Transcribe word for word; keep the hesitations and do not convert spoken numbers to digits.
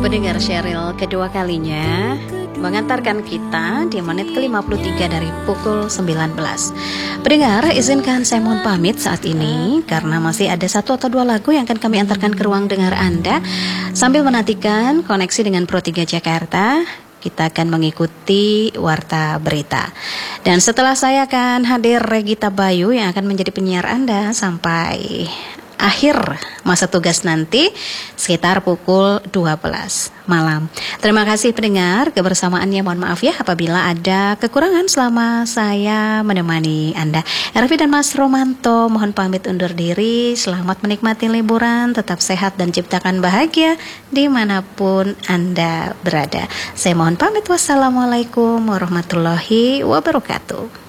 pendengar Sheryl kedua kalinya mengantarkan kita di menit ke lima puluh tiga dari pukul sembilan belas. Pendengar, izinkan saya mohon pamit saat ini karena masih ada satu atau dua lagu yang akan kami antarkan ke ruang dengar Anda. Sambil menantikan koneksi dengan Pro tiga Jakarta, kita akan mengikuti Warta Berita. Dan setelah saya akan hadir Regita Bayu yang akan menjadi penyiar Anda sampai akhir masa tugas nanti sekitar pukul dua belas malam. Terima kasih pendengar kebersamaannya. Mohon maaf ya apabila ada kekurangan selama saya menemani Anda. Ervi dan Mas Romanto mohon pamit undur diri. Selamat menikmati liburan, tetap sehat dan ciptakan bahagia dimanapun Anda berada. Saya mohon pamit. Wassalamualaikum warahmatullahi wabarakatuh.